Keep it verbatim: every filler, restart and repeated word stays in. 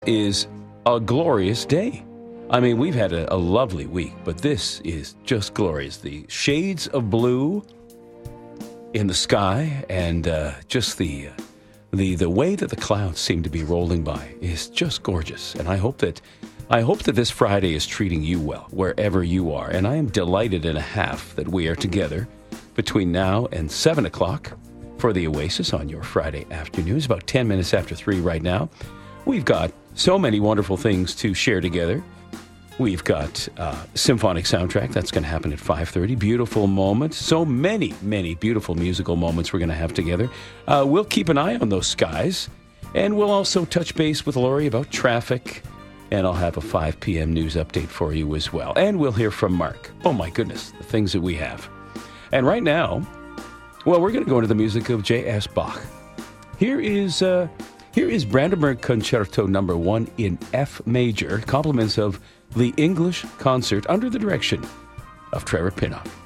Is a glorious day. I mean, we've had a, a lovely week, but this is just glorious. The shades of blue in the sky and uh, just the, uh, the the way that the clouds seem to be rolling by is just gorgeous. And I hope that I hope that this Friday is treating you well wherever you are. And I am delighted and a half that we are together between now and seven o'clock for the Oasis on your Friday afternoon. It's about ten minutes after three right now. We've got so many wonderful things to share together. We've got uh, symphonic soundtrack. That's going to happen at five thirty. Beautiful moments. So many, many beautiful musical moments we're going to have together. Uh, we'll keep an eye on those skies. And we'll also touch base with Lori about traffic. And I'll have a five p.m. news update for you as well. And we'll hear from Mark. Oh, my goodness, the things that we have. And right now, well, we're going to go into the music of J S. Bach. Here is... Uh, Here is Brandenburg Concerto Number One in F major, compliments of the English Concert under the direction of Trevor Pinnock.